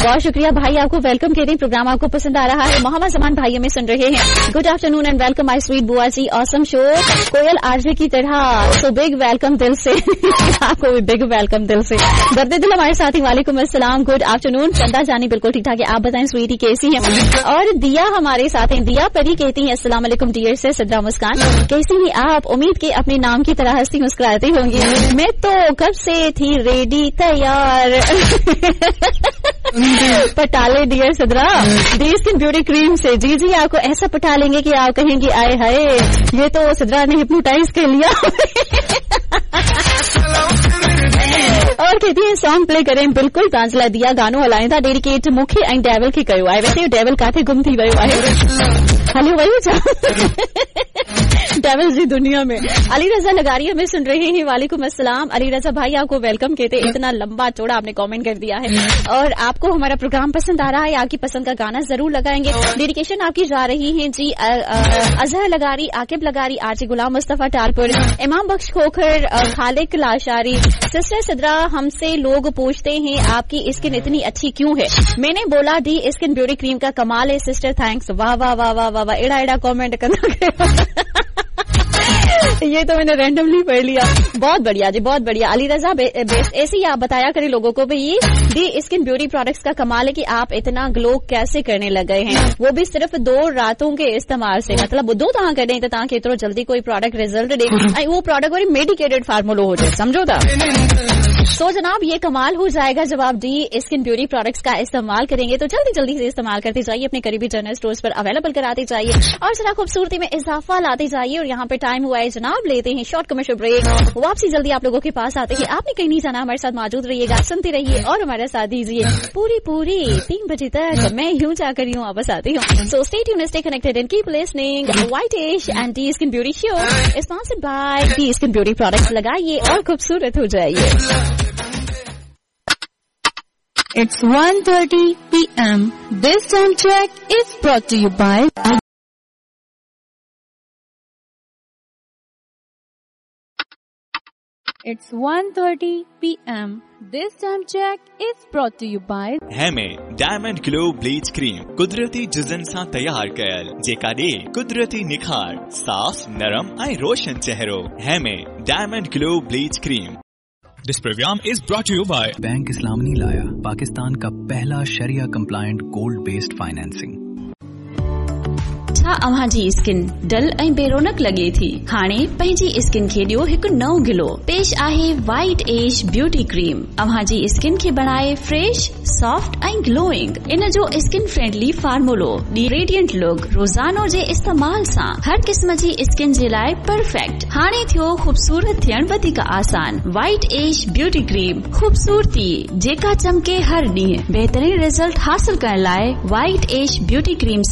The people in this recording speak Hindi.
बहुत शुक्रिया भाई, आपको वेलकम कहते हैं। प्रोग्राम आपको पसंद आ रहा है। मोहम्मद जमान भाई हमें सुन रहे हैं। Good afternoon and welcome my sweet बुआ जी, ऑसम शो, कोयल आरजे की तरह। सो बिग वेलकम दिल से आपको भी बिग वेलकम दिल से। दर्द दिल हमारे साथी, वालेकुम अस्सलाम, गुड आफ्टरनून। चंदा जानी बिल्कुल ठीक ठाक है, आप बताएं स्वीटी कैसी है। और दिया हमारे साथ हैं, दिया परी कहती है अस्सलाम वालेकुम डियर से। सिद्रा मुस्कान कैसी हैं आप? उम्मीद के अपने नाम की तरह हंसती मुस्कुराती होंगी। मैं तो कब से थी रेडी तैयार पटाले डियर सिद्रा, दी स्किन ब्यूटी क्रीम से। जी जी, आपको ऐसा पटा लेंगे कि आप कहेंगे आए हाय, ये तो सिद्रा ने हिप्नोटाइज कर लिया। और कहती है सॉन्ग प्ले करें। बिल्कुल तांजला दिया गानो हलाए था डेडिकेट मुखी एंड डेविल के कयो आए। वैसे डेविल काथे गुम थी वयो आहे, हलो वही डेविल जी दुनिया में। अली रजा लगारी हमें सुन रहे हैं, वालेकुम अस्सलाम। अली रजा भाई आपको वेलकम कहते। इतना लंबा चौड़ा आपने कमेंट कर दिया है और आपको हमारा प्रोग्राम पसंद आ रहा है। आपकी पसंद का गाना जरूर लगाएंगे। डेडिकेशन आपकी जा रही है जी अजहर लगारी, आकिब लगारी, आरजे गुलाम मुस्तफा टारपुर, इमाम बख्श खोखर, खालिक लाशारी। सिस्टर सिद्रा, हमसे लोग पूछते हैं आपकी स्किन इतनी अच्छी क्यों है? मैंने बोला दी स्किन ब्यूटी क्रीम का कमाल है सिस्टर, थैंक्स। वाह वाह वाह वाह वाह, एड़ा एड़ा कॉमेंट करना ये तो मैंने रैंडमली पढ़ लिया। बहुत बढ़िया जी, बहुत बढ़िया। अली रजा ऐसे ही आप बताया करें लोगों को भी ये दी स्किन ब्यूटी प्रोडक्ट्स का कमाल है कि आप इतना ग्लो कैसे करने लग गए हैं, वो भी सिर्फ 2 रातों के इस्तेमाल से। मतलब 2 तहां करें तो ताकि इतना जल्दी कोई प्रोडक्ट रिजल्ट दे, वो प्रोडक्ट वरी मेडिकेटेड फार्मूलो हो जाए, समझो था। तो जनाब ये कमाल हो जाएगा जब आप डी स्किन ब्यूटी प्रोडक्ट्स का इस्तेमाल करेंगे। तो जल्दी जल्दी से इस्तेमाल करते जाइए, अपने करीबी जनरल स्टोर्स पर अवेलेबल कराते जाइए और जरा खूबसूरती में इजाफा लाते जाइए। और यहाँ पे टाइम हुआ है जनाब, लेते हैं शॉर्ट कमर्शियल ब्रेक। वापसी जल्दी आप लोगों के पास आते हैं। आपने कहीं नहीं जाना, हमारे साथ मौजूद रहिएगा, सुनते रहिए और हमारे साथ दीजिए पूरी 3 बजे तक। मैं यूं जाकर यूं वापस आती हूँ। So stay tuned, stay connected and keep listening. Whitish and D skin beauty show sponsored by D skin beauty products. लगाइए और खूबसूरत हो जाइए। It's 1:30 p.m. This time check is brought to you by It's 1:30 p.m. This time check is brought to you by हेमे diamond glow bleach cream कुदरती जुजन सां तैयार कयल जेका ॾे कुदरती निखार, साफ नरम ऐं रोशन चेहरो। हेमे diamond glow bleach cream. This program is brought to you by bank इस्लामी लाया पाकिस्तान का पहला शरिया कंप्लायंट गोल्ड बेस्ड फाइनेंसिंग। छा अव्हां जी स्किन डल ऐं बेरोनक लगे थी? हाणे पंहिंजी स्किन खे ॾियो हिकु नओं गिलो। पेश आहे वाइट एज ब्यूटी क्रीम। अव्हां जी स्किन खे बणाए फ्रेश, सॉफ्ट ऐं ग्लोइंग। इन जो skin friendly फार्मूलो D radiant look रोज़ानो जे इस्तेमाल सां हर क़िस्म जी स्किन जे लाइ परफेक्ट। हाणे थियो खूबसूरत थियण वधीक आसान। वाइट एज ब्यूटी क्रीम, खूबसूरती जेका चमके हर ॾींहुं। बहितरीन रिजल्ट हासिल करण लाइ वाइट एज ब्यूटी क्रीम